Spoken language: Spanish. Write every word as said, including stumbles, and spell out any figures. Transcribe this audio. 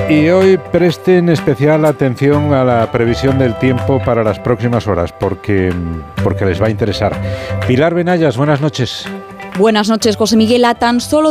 Y hoy presten especial atención a la previsión del tiempo para las próximas horas, porque, porque les va a interesar. Pilar Benayas, buenas noches. Buenas noches, José Miguel. A tan solo